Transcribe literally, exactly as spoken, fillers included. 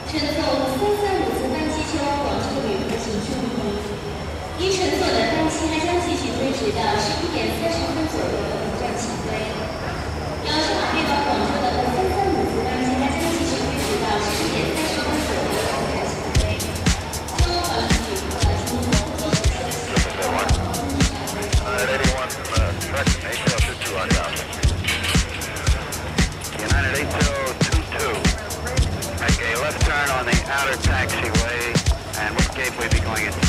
乘坐三三五次班机前往广州旅客请注意，因乘坐的班机还将继续推迟到十一点三十分左右的本站起飞。遥至马飞往广州的三三五次班机还将继续推迟到十一点三十分左右的本站起飞。希望广州旅客请您多多休息。 United eight zero two two. Make a left turn on the outer taxiway, and what gate will be going into?